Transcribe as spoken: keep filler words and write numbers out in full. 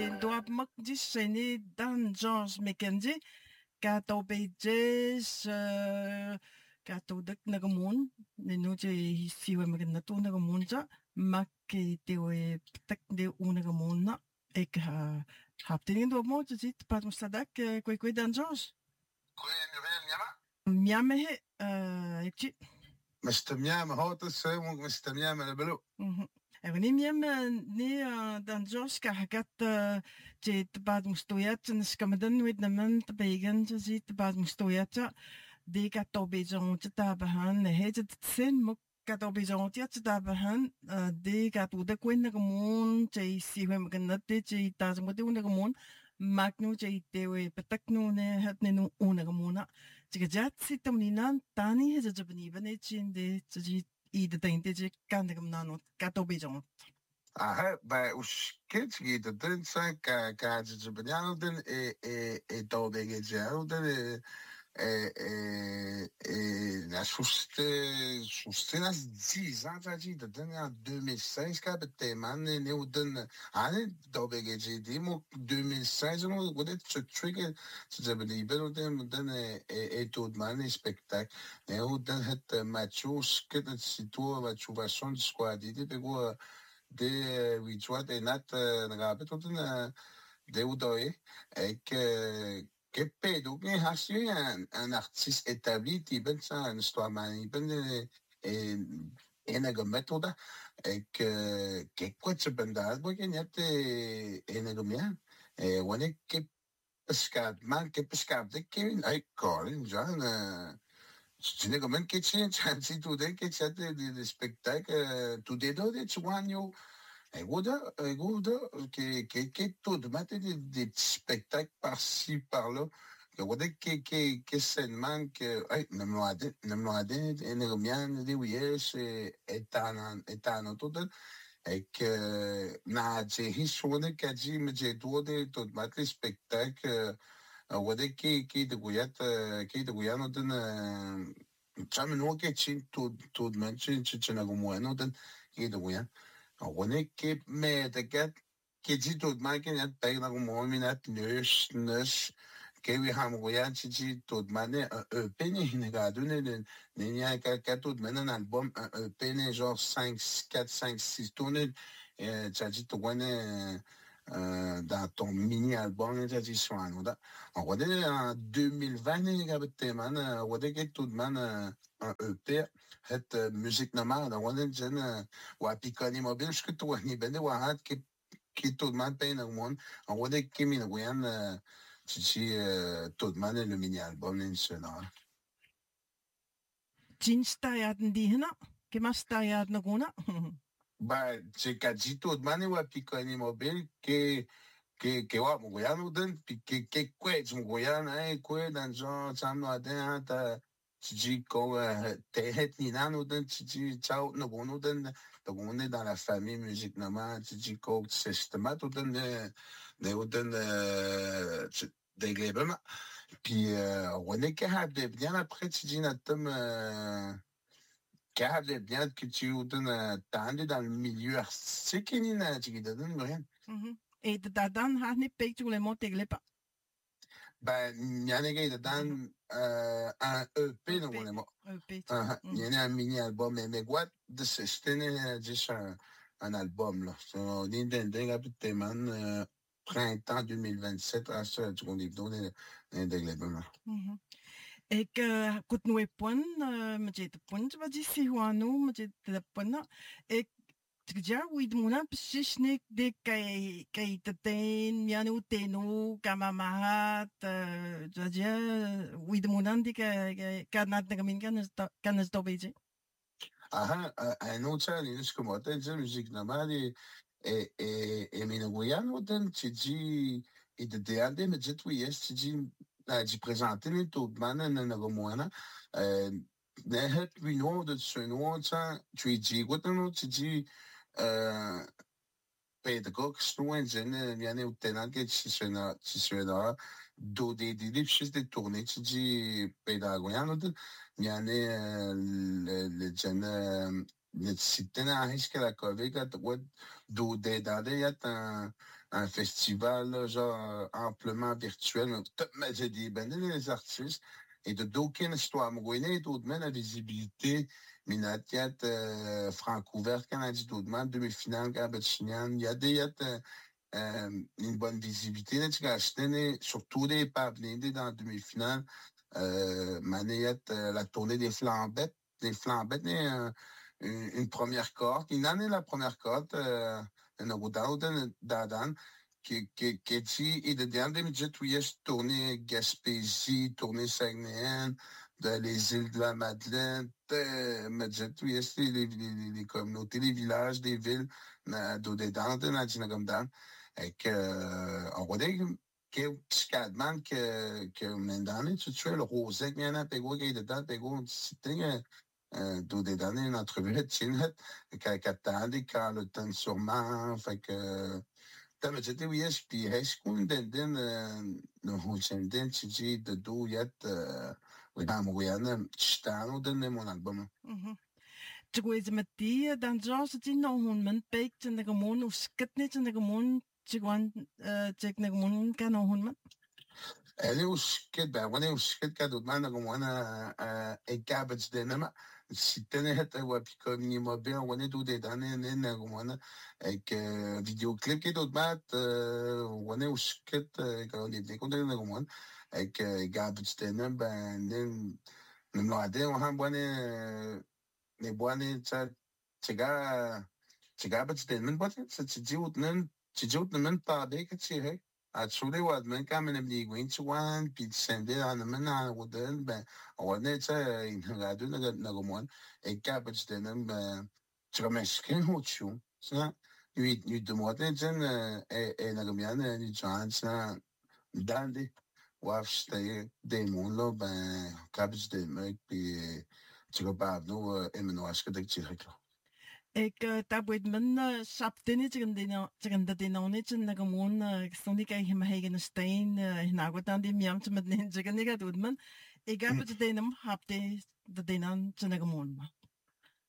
Doab mak dis sene dan George Mackenzie kato pages kato dak nagamun nino je siwa magna to nagamun ja mak te we tak de unagamun na ik ha haptening do mo je zit pat mustadak kwe kwe dan George kwe nouvelle nyama miame he uh ik mister miame hot se mo mister miame le belo En wanneer je me nee dan Josh kahakat je te bad mustoyat en skamadan with naman te begen je ziet te bad mustoyat de kat to bejon te tabahan het het sin mo kat to bejon te te tabahan de kat u de kwen na komon je si hem kan dat je ta mo de na komon magnu je te we patak no ne het ne no una komona je jat sit om ni nan tani het je beni bene chin de je i de tente je kan de komna kat to bejon Ah, bij Oeskit geht het dan zijn ka ka je benjano dan e e e to bege je dan e e e na suste suste nas dix ans ça dit dan en deux mille seize ka bete man ne u dan ane to bege je di mo deux mille seize no what it to trigger je beni belo dan dan e e tot man spectacle e u dan het matchos que het situa va chuva son squad di pego de Wichwa de Nat Nagapetotun de Udoe et que que pedo que hassu un un artiste établi qui ben ça une histoire man ben et enega méthode et que que quoi tu ben da bo que net enega mia et on est que pescad man que pescad de que ai Colin John tu n'es comme un kitchen, tu as dit tout d'un que tu as des spectacles, tout des deux, tu vois, yo. Et goda, et goda, que, que, que tout, de mettre des, des petits spectacles par-ci, par-là. Que goda, que, que, que seulement, que, hey, ne me l'adé, ne me l'adé, et ne remien, de oui, c'est, étant, étant, tout, et que, na, j'ai histoire, que j'ai, mais j'ai tout, de, tout, mettre les spectacles, goda, que, que, de goyat, que, de goyat, non, Chame no que chin tout tout man chin chin chin ago mo no den que de goyat. One que me de get que dit tout man que net peg na go mo mi net nus nus que we ham goyat chi chi tout man e pene hinegado ne ne ne ka ka tout man un album un E P genre cinq quatre cinq six tonnes et ça dit tout one euh, dans ton mini-album, il a dit soit un autre. On va dire en deux mille vingt, il y a des man, on va dire que tout le monde un E P, cette musique nomade, on va dire que ou à picoler mobile, je que toi, ni ben de wahat qui qui tout le monde paye le monde. On va dire que min rien, chichi tout le monde le mini-album national. Chin stayaden die hena, que mas stayaden gona. Bah, c'est qu'a dit tout le monde ou à picoler mobile que que que wa mogoyano den que que quoi tu mogoyano eh quoi dans genre ça me adin ta tu ko te het ni nano den tu ciao no bono den donc on est dans la famille musique nama tu ko système tout den de de den des glebema puis on est capable bien après tu dis natom capable bien que tu den tande dans le milieu artistique ni na tu den rien. Et dan har ni pek le mot teglepa. Ben, Nyanege de dan un E P no le mo. E P. Il y a un mini album mais mais what de c'était juste un un album là. So din den den gabte man printemps deux mille vingt-sept à ce tu connais donner de l'album. Ik kut no epon met je pon wat je si huano met je de pon ik ja wid muna psishnik de kai kai taten mianu tenu kamamahat ja wid muna de ka kanat na kamin kan kan sto beje. Ah un autre il est comme ça de musique normale et et et minoguyano den tiji et de de mais je tu yes tiji a di présenter les tout man na na gomoana euh ne het we know de ce nom ça tu dis quoi non tiji euh pedagogue students en viene uttenant che ci sono ci sono do de de lipsis de tourner ci di pedagogiano viene le le gen le sitten a hiske la colega do de da de ya un festival, là, genre, euh, amplement virtuel, mais tout, mais j'ai des ben, les artistes, et de d'aucune histoire, Mouine, d'autres la visibilité, Minatiat, euh, Francouvert, Canadie, d'autres demi-finale, Gabachinian, il y a des, euh, euh, une bonne visibilité, là, tu sais, surtout les pavés dans la demi-finale, euh, Manette, euh, la tournée des flambettes, des flambettes, euh, une, une première corde, une année la première corde, euh, une rodao d'Adan, qui, qui, qui dit, et de dernier midget, où il y a tourné Gaspésie, tourné Saguenay, de les îles de la Madeleine, de, midget, où il y a les, les, les communautés, les villages, des villes, d'Odédan, de Nadinagamdan, et que, euh, on va dire que, Skadman, que, que, Mendane, tu sais, le rosé, qui y en a, pego, qui est dedans, pego, c'était, euh, d'autres derniers, une entrevue, tu sais, qu'attendait quand le temps sûrement, fait que, t'as me dit, oui, est-ce puis est-ce qu'on den no hulcenden tiji de do yet, euh, without Moyana, Chitano, den mon album. Mhm. Tu vois, met die dan zoals het in nog hun men beekt en de gewoon of skit niet en de gewoon tu gewoon eh check de gewoon kan nog hun men. Elle est au skit, ben, on est au skit quand d'autres man, comme on a, euh, et cabbage denema. Si tenait à ouais, puis comme immobile, on est tout des données, né, comme on a, avec, euh, vidéoclip qui est d'autres mat, euh, on est au skit, euh, quand on est des comptes, comme on a, avec, euh, cabbage denema, ben, nous, nous l'adé, on a bonne, euh, les bonnes, ça, c'est gars, c'est cabbage denema, pas, c'est, tu dis, ou, tu dis, ou, non, pas, ben, que tu es, Actually, what man kam in the going to one, Pete Sandy on the man on would then, ben, or net, uh, in Hagadu, Nagamuan, a cabbage then, um, to a Mexican hot you. So, you eat, you do what it's in, uh, a Nagamiana and you chance, uh, dandy, waf stay, de moonlo, ben, cabbage de make be, to go bad, no, Eminoaska de Chirico. Ik daar wordt men sap dinge tegen de tegen de dinonetje en de gewoon stond ik eigenlijk mijn eigen steen en nou wat dan die miamte met de tegen ik doet men ik heb het denem heb de de dinan tegen de gewoon